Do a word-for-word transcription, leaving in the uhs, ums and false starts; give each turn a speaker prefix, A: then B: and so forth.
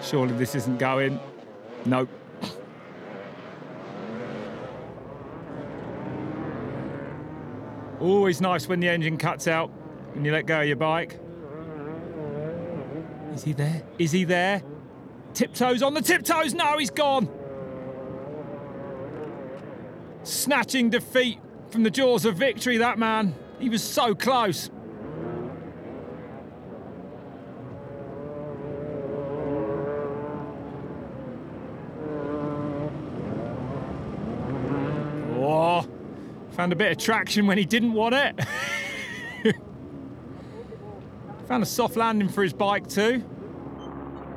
A: Surely this isn't going. Nope. Always nice when the engine cuts out, when you let go of your bike. Is he there? Is he there? Tiptoes on the tiptoes! No, he's gone! Snatching defeat from the jaws of victory, that man. He was so close. Oh, found a bit of traction when he didn't want it. Found a soft landing for his bike too.